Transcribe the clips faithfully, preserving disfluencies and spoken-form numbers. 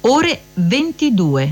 ore ventidue.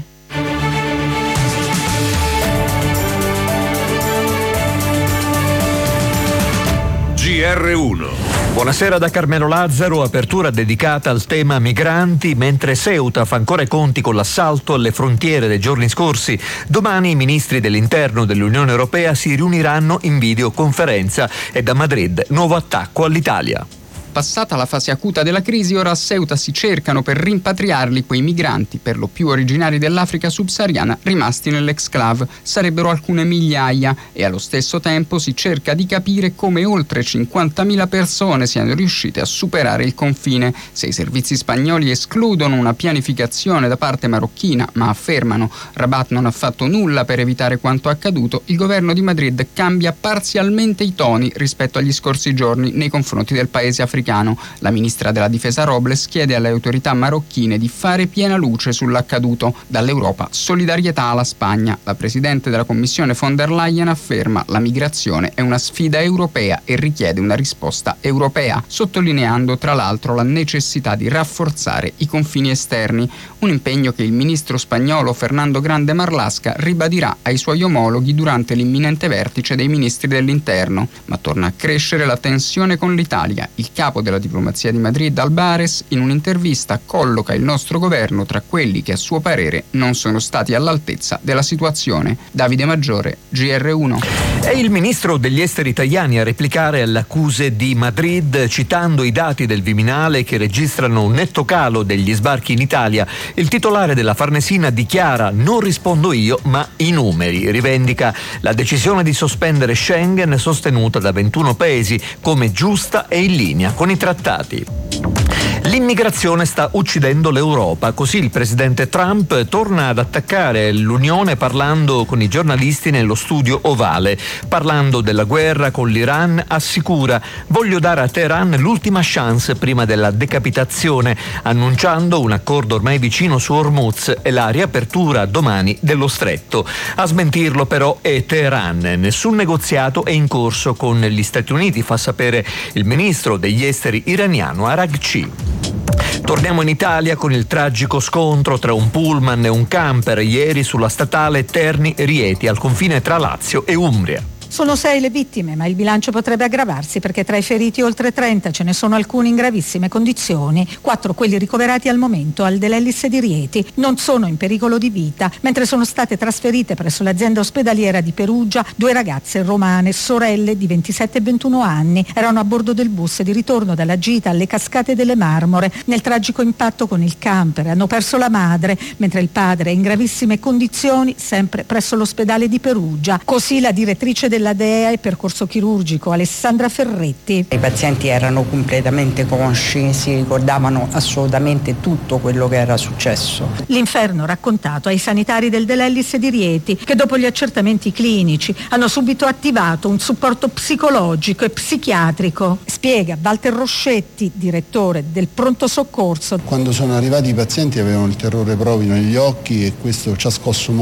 G R uno. Buonasera da Carmelo Lazzaro, apertura dedicata al tema migranti, mentre Ceuta fa ancora i conti con l'assalto alle frontiere dei giorni scorsi. Domani i ministri dell'interno dell'Unione Europea si riuniranno in videoconferenza e da Madrid nuovo attacco all'Italia. Passata la fase acuta della crisi, ora a Ceuta si cercano per rimpatriarli quei migranti, per lo più originari dell'Africa subsahariana, rimasti nell'exclave. Sarebbero alcune migliaia e allo stesso tempo si cerca di capire come oltre cinquantamila persone siano riuscite a superare il confine. Se i servizi spagnoli escludono una pianificazione da parte marocchina, ma affermano Rabat non ha fatto nulla per evitare quanto accaduto, il governo di Madrid cambia parzialmente i toni rispetto agli scorsi giorni nei confronti del paese africano. La ministra della difesa Robles chiede alle autorità marocchine di fare piena luce sull'accaduto. Dall'Europa solidarietà alla Spagna. La presidente della Commissione von der Leyen afferma la migrazione è una sfida europea e richiede una risposta europea, sottolineando tra l'altro la necessità di rafforzare i confini esterni, un impegno che il ministro spagnolo Fernando Grande Marlaska ribadirà ai suoi omologhi durante l'imminente vertice dei ministri dell'interno. Ma torna a crescere la tensione con l'Italia. Il capo della diplomazia di Madrid, Albares, in un'intervista colloca il nostro governo tra quelli che a suo parere non sono stati all'altezza della situazione. Davide Maggiore, G R uno. È il ministro degli esteri italiani a replicare alle accuse di Madrid, citando i dati del Viminale che registrano un netto calo degli sbarchi in Italia. Il titolare della Farnesina dichiara: non rispondo io, ma i numeri. Rivendica la decisione di sospendere Schengen, sostenuta da ventuno paesi, come giusta e in linea con i trattati. L'immigrazione sta uccidendo l'Europa, così il presidente Trump torna ad attaccare l'Unione parlando con i giornalisti nello studio ovale. Parlando della guerra con l'Iran, assicura: voglio dare a Teheran l'ultima chance prima della decapitazione, annunciando un accordo ormai vicino su Hormuz e la riapertura domani dello stretto. A smentirlo però è Teheran. Nessun negoziato è in corso con gli Stati Uniti, fa sapere il ministro degli esteri iraniano Araghchi. Torniamo in Italia con il tragico scontro tra un pullman e un camper ieri sulla statale Terni-Rieti al confine tra Lazio e Umbria. Sono sei le vittime, ma il bilancio potrebbe aggravarsi perché tra i feriti oltre trenta ce ne sono alcuni in gravissime condizioni, quattro quelli ricoverati al momento al Dell'Ellis di Rieti. Non sono in pericolo di vita, mentre sono state trasferite presso l'azienda ospedaliera di Perugia due ragazze romane, sorelle di ventisette e ventuno anni. Erano a bordo del bus di ritorno dalla gita alle Cascate delle Marmore. Nel tragico impatto con il camper hanno perso la madre, mentre il padre è in gravissime condizioni sempre presso l'ospedale di Perugia. Così la direttrice della D E A e percorso chirurgico Alessandra Ferretti. I pazienti erano completamente consci, si ricordavano assolutamente tutto quello che era successo. L'inferno raccontato ai sanitari del Dell'Ellis di Rieti, che dopo gli accertamenti clinici hanno subito attivato un supporto psicologico e psichiatrico. Spiega Walter Roscetti, direttore del pronto soccorso. Quando sono arrivati i pazienti avevano il terrore proprio negli occhi e questo ci ha scosso molto.